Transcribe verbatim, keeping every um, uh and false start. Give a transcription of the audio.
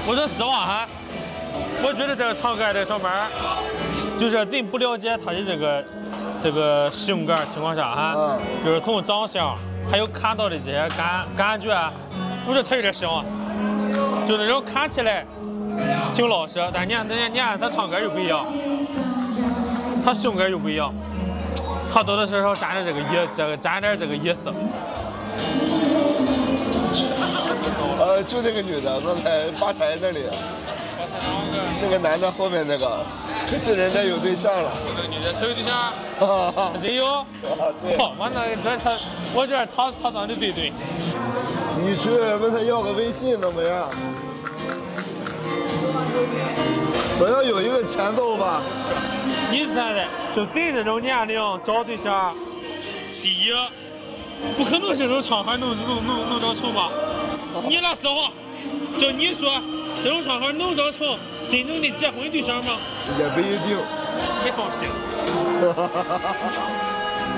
我说实话哈，我觉得这个常哥在上班，就是咱不了解他的这个这个性格情况下哈，嗯、就是从长相还有看到的这些感感觉，我觉得他有点像，就那种看起来挺老实，但你看人家你看他唱歌又不一样，他性格又不一样，他多多少少沾点这个意，这个沾点这个意思。 呃，就那个女的，刚才吧台那里，那个男的后面那个，可惜人家有对象了。 那个女的他有对象？谁有？操，我那这他，我觉得他他长得对对。 你去问他要个微信怎么样？我要有一个前奏吧。 你现在就咱这种年龄找对象，第一，不可能是这种场合能能能能找成吧？你那实话，就你说这种场合能找成真正的结婚对象吗？ 也不一定。 别放屁。